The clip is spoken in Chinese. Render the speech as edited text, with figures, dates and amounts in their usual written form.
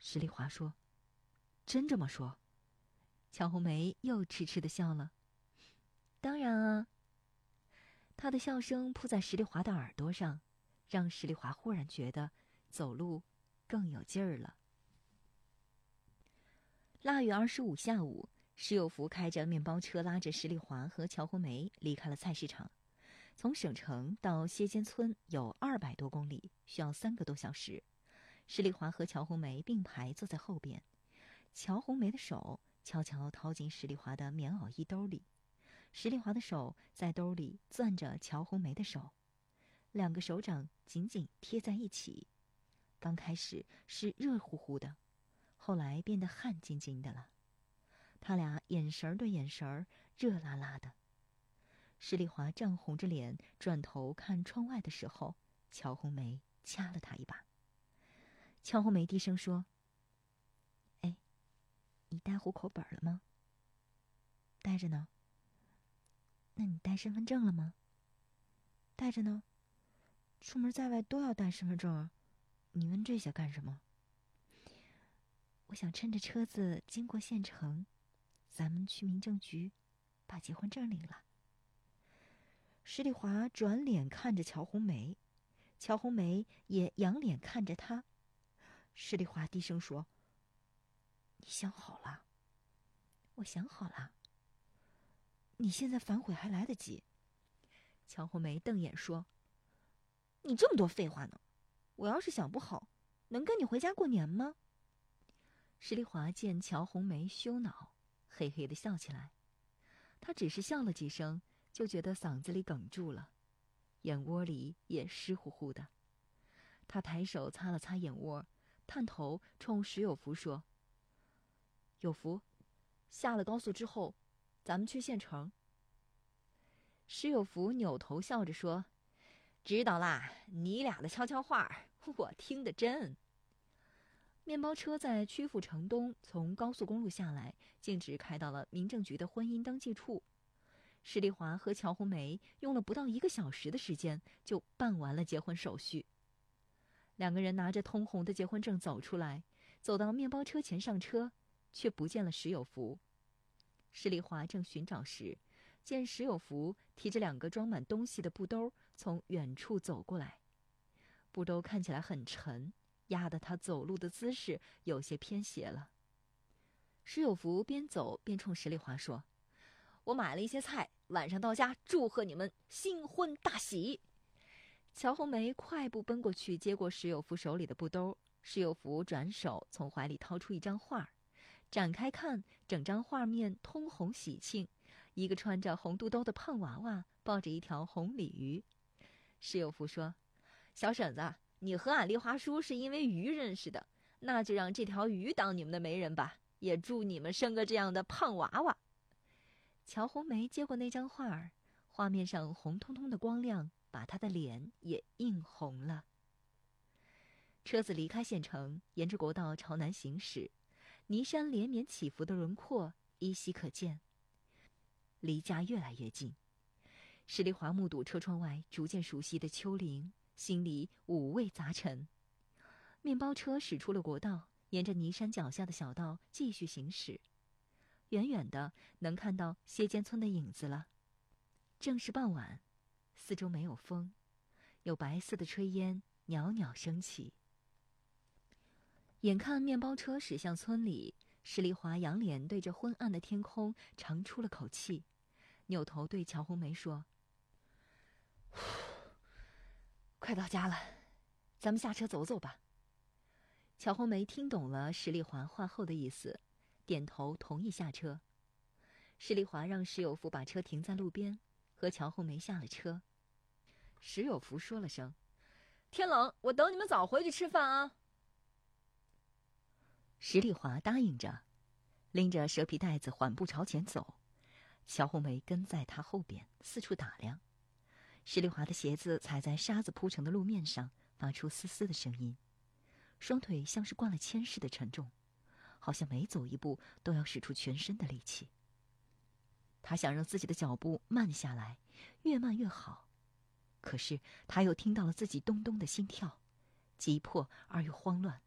石丽华说：“真这么说？”乔红梅又痴痴地笑了。当然啊。她的笑声扑在石丽华的耳朵上，让石丽华忽然觉得走路更有劲儿了。腊月25下午，石有福开着面包车拉着石丽华和乔红梅离开了菜市场。从省城到歇间村有200多公里，需要3个多小时。石丽华和乔红梅并排坐在后边，乔红梅的手悄悄掏进石丽华的棉袄衣兜里，石丽华的手在兜里攥着乔红梅的手，2个手掌紧紧贴在一起。刚开始是热乎乎的，后来变得汗津津的了。他俩眼神对眼神，热辣辣的。石丽华涨红着脸转头看窗外的时候，乔红梅掐了他一把。乔红梅低声说：“哎，你带户口本了吗？”“带着呢。”“那你带身份证了吗？”“带着呢。出门在外都要带身份证啊，你问这些干什么？”“我想趁着车子经过县城，咱们去民政局把结婚证领了。”石丽华转脸看着乔红梅，乔红梅也仰脸看着他。石丽华低声说：“你想好了？”“我想好了。”“你现在反悔还来得及。”乔红梅瞪眼说：“你这么多废话呢？我要是想不好，能跟你回家过年吗？”石丽华见乔红梅羞恼，嘿嘿地笑起来。她只是笑了几声，就觉得嗓子里哽住了，眼窝里也湿乎乎的。他抬手擦了擦眼窝，探头冲石有福说：“有福，下了高速之后，咱们去县城。”石有福扭头笑着说：“知道啦，你俩的悄悄话我听得真。”面包车在曲阜城东从高速公路下来，径直开到了民政局的婚姻登记处。石丽华和乔红梅用了不到1个小时的时间就办完了结婚手续。2个人拿着通红的结婚证走出来，走到面包车前上车，却不见了石有福。石丽华正寻找时，见石有福提着2个装满东西的布兜从远处走过来，布兜看起来很沉，压得他走路的姿势有些偏斜了。石有福边走边冲石丽华说：“我买了一些菜，晚上到家祝贺你们新婚大喜。”乔红梅快步奔过去接过石有福手里的布兜，石有福转手从怀里掏出一张画，展开看，整张画面通红喜庆，一个穿着红肚兜的胖娃娃抱着一条红鲤鱼。石有福说：“小婶子，你和俺丽华叔是因为鱼认识的，那就让这条鱼当你们的媒人吧，也祝你们生个这样的胖娃娃。”乔红梅接过那张画，画面上红彤彤的光亮把她的脸也映红了。车子离开县城，沿着国道朝南行驶，泥山连绵起伏的轮廓依稀可见。离家越来越近，石丽华目睹车窗外逐渐熟悉的丘陵，心里五味杂陈。面包车驶出了国道，沿着泥山脚下的小道继续行驶。远远的能看到歇间村的影子了。正是傍晚，四周没有风，有白色的炊烟袅袅升起。眼看面包车驶向村里，石丽华仰脸对着昏暗的天空长出了口气，扭头对乔红梅说：“快到家了，咱们下车走走吧。”乔红梅听懂了石丽华话后的意思，点头同意下车。石丽华让石有福把车停在路边，和乔红梅下了车。石有福说了声：“天冷，我等你们早回去吃饭啊。”石丽华答应着，拎着蛇皮袋子缓步朝前走。乔红梅跟在他后边，四处打量。石丽华的鞋子踩在沙子铺成的路面上，发出嘶嘶的声音，双腿像是灌了铅似的沉重，好像每走一步都要使出全身的力气。他想让自己的脚步慢下来，越慢越好，可是他又听到了自己咚咚的心跳，急迫而又慌乱。